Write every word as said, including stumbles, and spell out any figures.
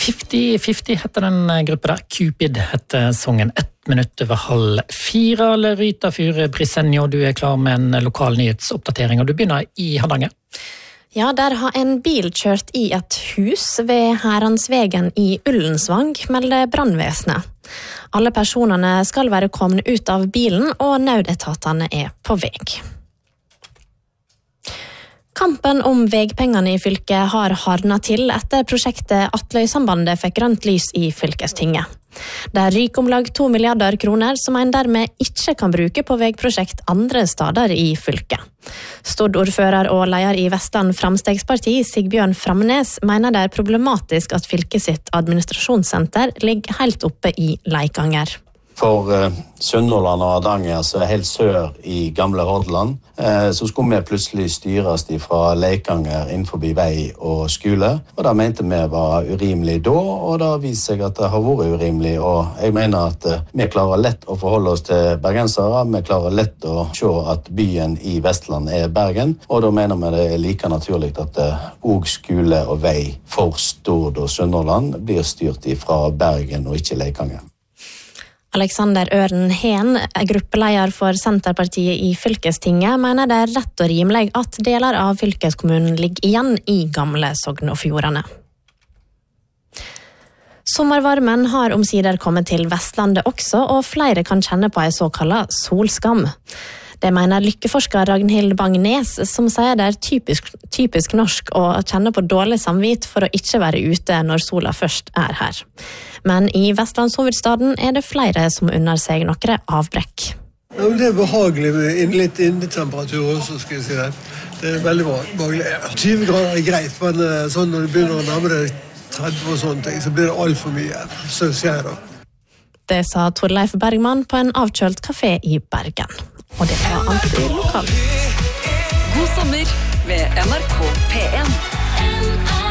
fifty fifty heter den gruppa der. Cupid heter sangen. Ett minutt over halv fire. Lerita Fyre Brisenjo, du er klar med en lokal nyhetsoppdatering, og du begynner i Hardanger. Ja, der har en bil kjørt i et hus ved Heransvegen i Ullensvang, melder brannvesenet. Alle personene skal være kommet ut av bilen, og nødetatene er på vei. Kampen om vegpengene i fylket har hardnet til etter prosjektet Atløysambandet fikk grønt lys i fylkestinget. Det ryker om lag to milliarder kroner som en dermed ikke kan bruke på vegprosjekt andre steder i fylket. Stordordfører og leder i Vestland Framstegsparti, Sigbjørn Framnes, mener det er problematisk at fylket sitt administrasjonssenter ligger helt oppe i Leikanger. For uh, Sunnhordland og Hardanger, så er helt sør i gamle Hordaland, uh, så skulle vi plutselig styres fra Leikanger innenfor vei og skole. Og det mente vi var urimelig da, og det viser seg at det har vært urimelig. Og jeg mener at uh, vi klarer lett å forholde oss til bergensere, vi klarer lett å se at byen i Vestland er Bergen, og da mener vi det er like naturlig at uh, og skole og vei for Stord og Sunnhordland blir styrt fra Bergen og ikke Leikanger. Alexander Øren Hen, gruppeleder for Senterpartiet i fylkestinget, mener det er rett og rimelig at deler av fylkeskommunen ligger igjen i gamle Sogn og Fjordane. Sommervarmen har omsider kommet til Vestlandet også, og flere kan kjenne på en såkalt solskam. Det mener lykkeforsker Ragnhild Bang-Nes, som sier det er typisk, typisk norsk å kjenne på dårlig samvitt for å ikke være ute når sola først er her. Men i Vestlandshovedstaden er det flere som unner seg noen avbrekk. Ja, det er behagelig med litt innetemperatur også, skal jeg si det. Det er veldig behagelig. tjue grader er greit, men sånn når det begynner å nærme deg tretti og sånne ting, så blir det alt for mye. Så skjer det. Det sa Torleif Bergman på en avkjølt kafé i Bergen. Og det var alltid lokalt. God sommer ved N R K P en.